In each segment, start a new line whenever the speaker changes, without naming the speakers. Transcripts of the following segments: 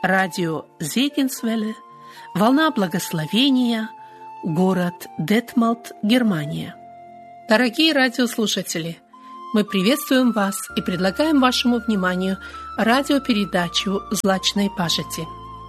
радио Зегенсвелле, волна благословения, город Детмолд, Германия. Дорогие радиослушатели, мы приветствуем вас и предлагаем вашему вниманию радиопередачу «Злачной пажити».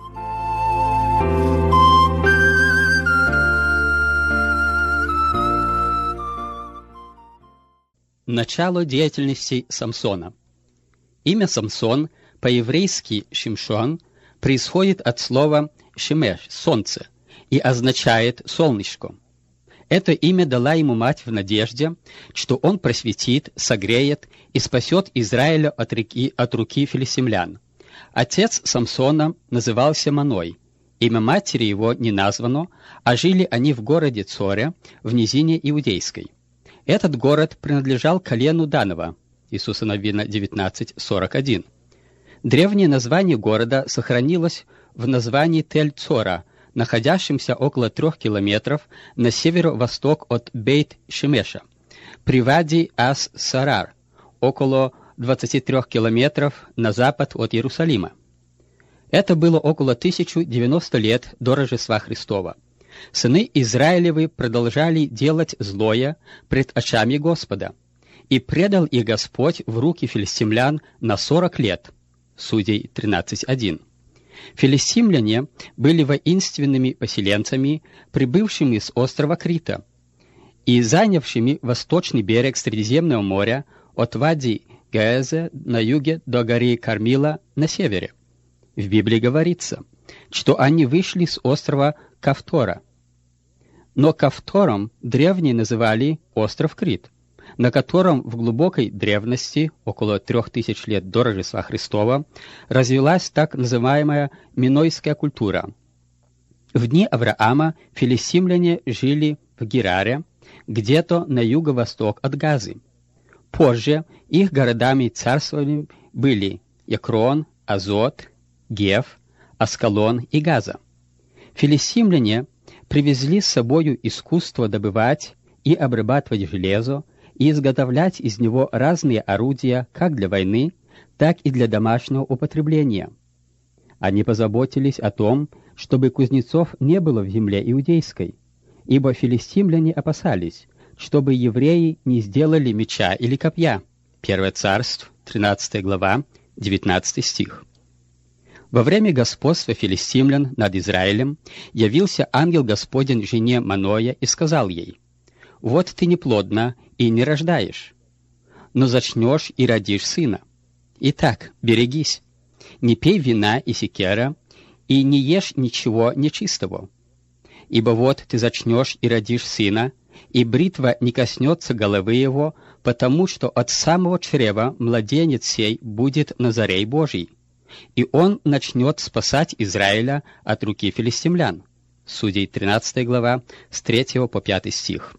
Начало деятельности Самсона. Имя Самсон, по-еврейски Шимшон, происходит от слова «шемеш» — «солнце» и означает «солнышко». Это имя дала ему мать в надежде, что он просветит, согреет и спасет Израиля от руки филистимлян. Отец Самсона назывался Маной. Имя матери его не названо, а жили они в городе Цоре, в низине Иудейской. Этот город принадлежал колену Данова. Иисуса Навина 19:41. Древнее название города сохранилось в названии Тель-Цора, находящемся около 3 километров на северо-восток от Бейт-Шемеша, при Вади Ас-Сарар, около 23 километров на запад от Иерусалима. Это было около 1090 лет до Рождества Христова. Сыны Израилевы продолжали делать злое пред очами Господа, и предал их Господь в руки филистимлян на 40 лет. Судей 13:1. Филистимляне были воинственными поселенцами, прибывшими с острова Крита и занявшими восточный берег Средиземного моря от Вади Гаэзе на юге до горы Кармила на севере. В Библии говорится, что они вышли с острова Кавтора. Но Кавтором древние называли остров Крит, на котором в глубокой древности, около 3000 лет до Рождества Христова, развилась так называемая минойская культура. В дни Авраама филистимляне жили в Гераре, где-то на юго-восток от Газы. Позже их городами и царствами были Екрон, Азот, Гев, Аскалон и Газа. Филистимляне привезли с собою искусство добывать и обрабатывать железо и изготовлять из него разные орудия как для войны, так и для домашнего употребления. Они позаботились о том, чтобы кузнецов не было в земле иудейской, ибо филистимляне опасались, чтобы евреи не сделали меча или копья. 1 Царств, 13 глава, 19 стих. Во время господства филистимлян над Израилем явился ангел Господень жене Маноя и сказал ей: «Вот ты неплодна и не рождаешь, но зачнешь и родишь сына. Итак, берегись, не пей вина и секера, и не ешь ничего нечистого. Ибо вот ты зачнешь и родишь сына, и бритва не коснется головы его, потому что от самого чрева младенец сей будет Назарей Божий, и он начнет спасать Израиля от руки филистимлян». Судей 13 глава, с 3 по 5 стих.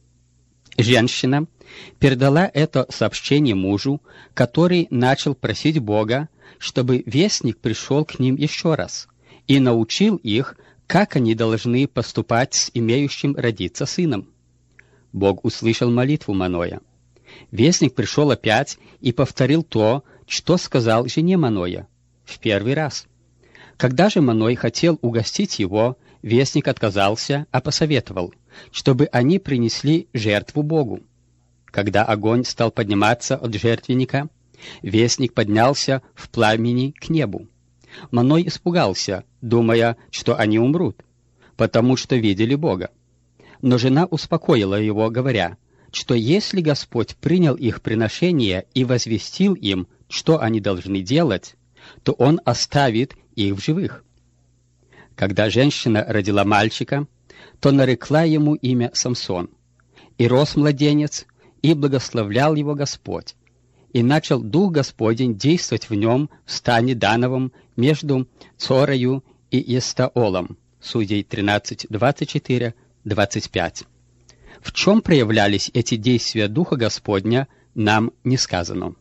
Женщина передала это сообщение мужу, который начал просить Бога, чтобы вестник пришел к ним еще раз и научил их, как они должны поступать с имеющим родиться сыном. Бог услышал молитву Маноя. Вестник пришел опять и повторил то, что сказал жене Маноя в первый раз. Когда же Маной хотел угостить его, вестник отказался, а посоветовал, чтобы они принесли жертву Богу. Когда огонь стал подниматься от жертвенника, вестник поднялся в пламени к небу. Маной испугался, думая, что они умрут, потому что видели Бога. Но жена успокоила его, говоря, что если Господь принял их приношение и возвестил им, что они должны делать, то Он оставит их в живых. Когда женщина родила мальчика, то нарекла ему имя Самсон. И рос младенец, и благословлял его Господь. И начал Дух Господень действовать в нем в стане Дановом между Цорою и Эстаолом. Судей 13, 24, 25. В чем проявлялись эти действия Духа Господня, нам не сказано.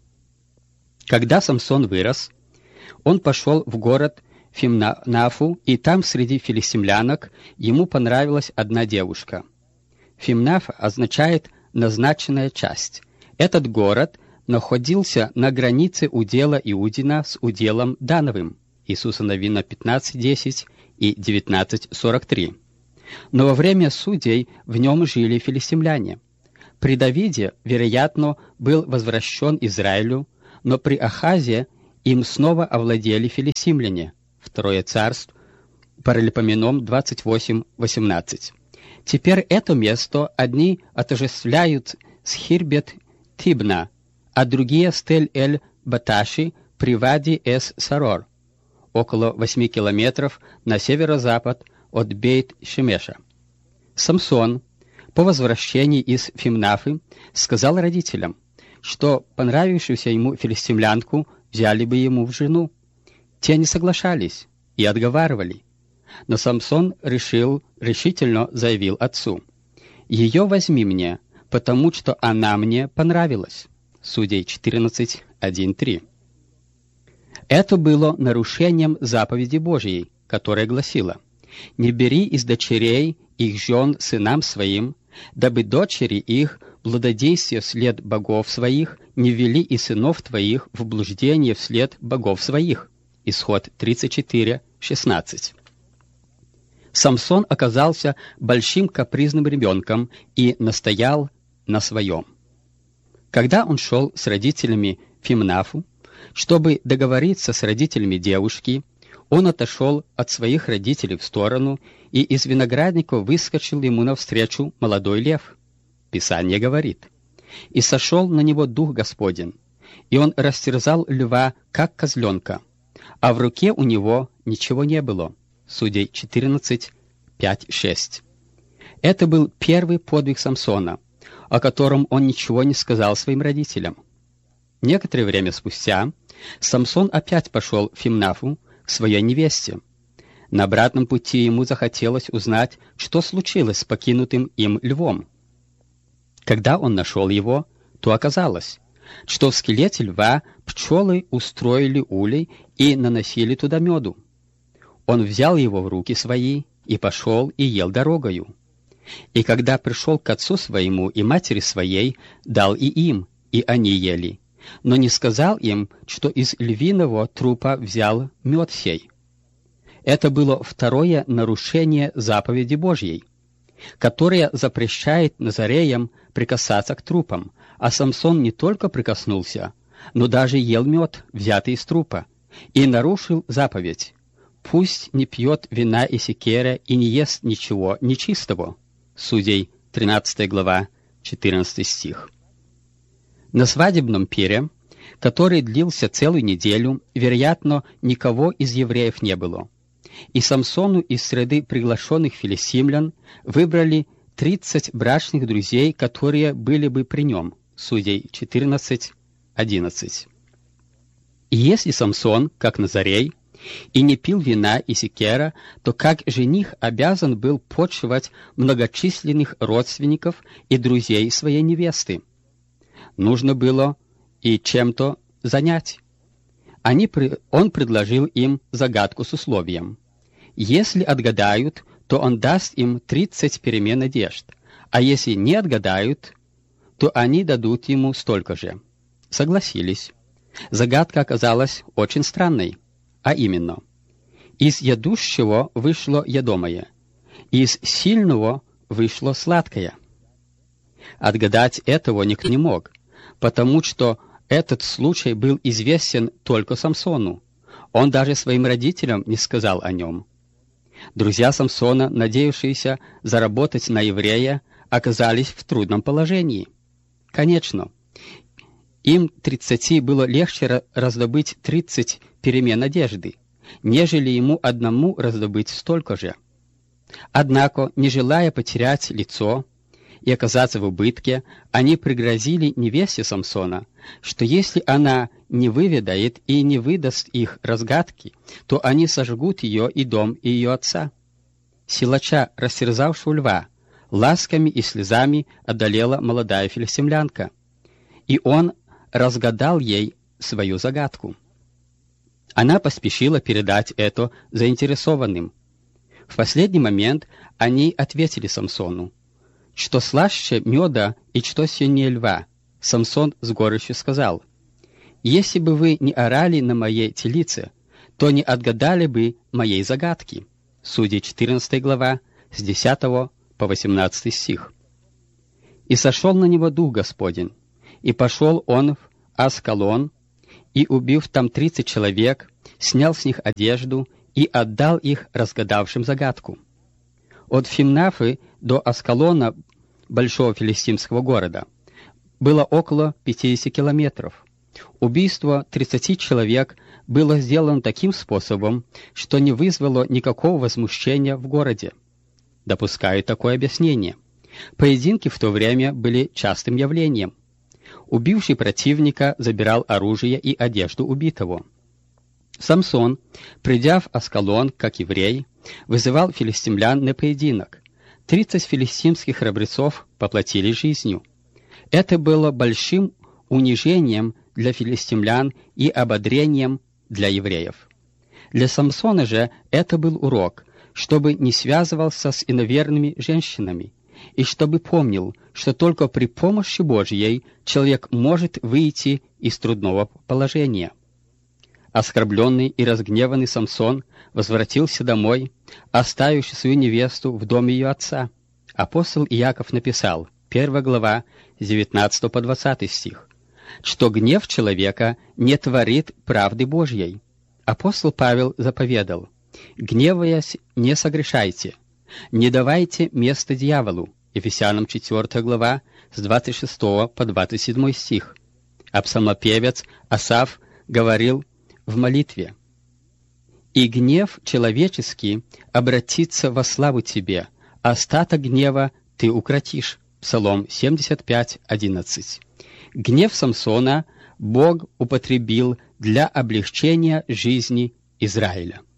Когда Самсон вырос, он пошел в город Фимнафу, и там среди филистимлянок ему понравилась одна девушка. Фимнаф означает «назначенная часть». Этот город находился на границе удела Иудина с уделом Дановым. Иисуса Навина 15:10 и 19:43. Но во время судей в нем жили филистимляне. При Давиде, вероятно, был возвращен Израилю, но при Ахазе им снова овладели филистимляне. 2 Царств, Паралипоменон 28:18. Теперь это место одни отождествляют с Хирбет-Тибна, а другие с Тель-эль-Баташи при Вади-эс-Сарор, около 8 километров на северо-запад от Бейт-Шемеша. Самсон по возвращении из Фимнафы сказал родителям, что понравившуюся ему филистимлянку взяли бы ему в жену. Те не соглашались и отговаривали. Но Самсон решительно заявил отцу: «Ее возьми мне, потому что она мне понравилась». Судей 14:1-3. Это было нарушением заповеди Божьей, которая гласила: «Не бери из дочерей их жен сынам своим, дабы дочери их, блудодействие вслед богов своих, не ввели и сынов твоих в блуждение вслед богов своих». Исход 34:16. Самсон оказался большим капризным ребенком и настоял на своем. Когда он шел с родителями в Фимнафу, чтобы договориться с родителями девушки, он отошел от своих родителей в сторону, и из виноградника выскочил ему навстречу молодой лев. Писание говорит: «И сошел на него Дух Господень, и он растерзал льва, как козленка, а в руке у него ничего не было». Судей 14:5-6. Это был первый подвиг Самсона, о котором он ничего не сказал своим родителям. Некоторое время спустя Самсон опять пошел в Фимнафу к своей невесте. На обратном пути ему захотелось узнать, что случилось с покинутым им львом. Когда он нашел его, то оказалось, что в скелете льва пчелы устроили улей и наносили туда меду. Он взял его в руки свои и пошел и ел дорогою. И когда пришел к отцу своему и матери своей, дал и им, и они ели, но не сказал им, что из львиного трупа взял мед сей. Это было второе нарушение заповеди Божьей, которая запрещает назареям прикасаться к трупам, а Самсон не только прикоснулся, но даже ел мед, взятый из трупа, и нарушил заповедь: «Пусть не пьет вина и секера и не ест ничего нечистого». Судей 13 глава, 14 стих. На свадебном пире, который длился целую неделю, вероятно, никого из евреев не было. И Самсону из среды приглашенных филистимлян выбрали 30 брачных друзей, которые были бы при нем. Судей 14:11. И если Самсон, как Назарей, и не пил вина и секера, то как жених обязан был почивать многочисленных родственников и друзей своей невесты. Нужно было и чем-то занять. Он предложил им загадку с условием: если отгадают, то он даст им 30 перемен одежд, а если не отгадают, то они дадут ему столько же. Согласились. Загадка оказалась очень странной, а именно: из ядущего вышло ядомое, из сильного вышло сладкое. Отгадать этого никто не мог, потому что этот случай был известен только Самсону. Он даже своим родителям не сказал о нем. Друзья Самсона, надеявшиеся заработать на еврея, оказались в трудном положении. Конечно, им 30 было легче раздобыть 30 перемен одежды, нежели ему одному раздобыть столько же. Однако, не желая потерять лицо и оказаться в убытке, они пригрозили невесте Самсона, что если она не выведает и не выдаст их разгадки, то они сожгут ее и дом и ее отца. Силача, растерзавшего льва, ласками и слезами одолела молодая филистимлянка, и он разгадал ей свою загадку. Она поспешила передать это заинтересованным. В последний момент они ответили Самсону: «Что слаще меда и что сильнее льва?» Самсон с горечью сказал: «Если бы вы не орали на моей телице, то не отгадали бы моей загадки». Судей 14 глава, с 10 по 18 стих. «И сошел на него Дух Господень, и пошел он в Аскалон, и, убив там 30 человек, снял с них одежду и отдал их разгадавшим загадку. От Фимнафы до Аскалона, большого филистимского города, было около 50 километров. Убийство 30 человек было сделано таким способом, что не вызвало никакого возмущения в городе. Допускаю такое объяснение. Поединки в то время были частым явлением. Убивший противника забирал оружие и одежду убитого. Самсон, придя в Аскалон, как еврей, вызывал филистимлян на поединок. 30 филистимских храбрецов поплатили жизнью. Это было большим унижением для филистимлян и ободрением для евреев. Для Самсона же это был урок, чтобы не связывался с иноверными женщинами, и чтобы помнил, что только при помощи Божьей человек может выйти из трудного положения. Оскорбленный и разгневанный Самсон возвратился домой, оставив свою невесту в доме ее отца. Апостол Иаков написал, 1 глава, с 19 по 20 стих, что гнев человека не творит правды Божьей. Апостол Павел заповедал: «Гневаясь, не согрешайте, не давайте место дьяволу». Ефесянам 4 глава, с 26 по 27 стих. А псалмопевец Асаф говорил в молитве: «И гнев человеческий обратится во славу тебе, остаток гнева ты укротишь». Псалом 75:11. Гнев Самсона Бог употребил для облегчения жизни Израиля.